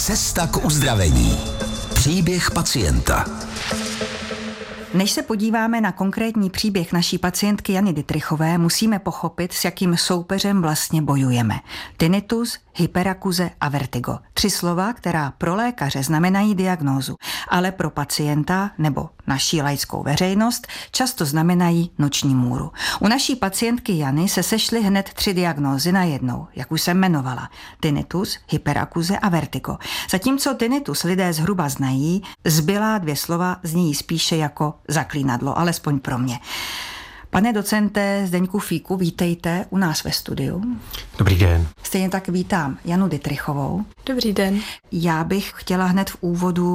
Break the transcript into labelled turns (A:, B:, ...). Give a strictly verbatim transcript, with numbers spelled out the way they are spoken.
A: Cesta k uzdravení. Příběh pacienta.
B: Než se podíváme na konkrétní příběh naší pacientky Jany Dittrichové, musíme pochopit, s jakým soupeřem vlastně bojujeme. Tinnitus, hyperakuze a vertigo. Tři slova, která pro lékaře znamenají diagnózu, ale pro pacienta nebo naší laickou veřejnost často znamenají noční můru. U naší pacientky Jany se sešly hned tři diagnózy najednou, jak už jsem jmenovala. Tinnitus, hyperakuze a vertigo. Zatímco tinnitus lidé zhruba znají, zbylá dvě slova zní spíše jako zaklínadlo, alespoň pro mě. Pane docente Zdeňku Fíku, vítejte u nás ve studiu.
C: Dobrý den.
B: Stejně tak vítám Janu Dittrichovou.
D: Dobrý den.
B: Já bych chtěla hned v úvodu